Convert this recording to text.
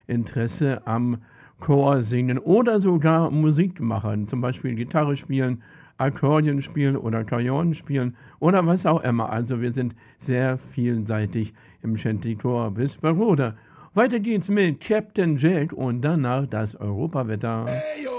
Interesse am Chor singen oder sogar Musik machen, zum Beispiel Gitarre spielen, Akkordeon spielen oder Klavier spielen oder was auch immer. Also wir sind sehr vielseitig im Shanty-Chor Wisperode. Weiter geht's mit Captain Jack und danach das Europawetter.